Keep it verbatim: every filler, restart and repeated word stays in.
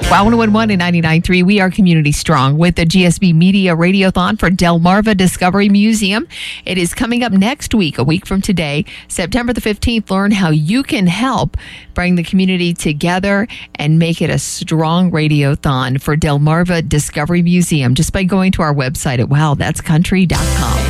Wow, one oh one point one and ninety-nine point three, we are Community Strong with the G S B Media Radiothon for Delmarva Discovery Museum. It is coming up next week, a week from today, September the fifteenth. Learn how you can help bring the community together and make it a strong radiothon for Delmarva Discovery Museum just by going to our website at wow that's country dot com.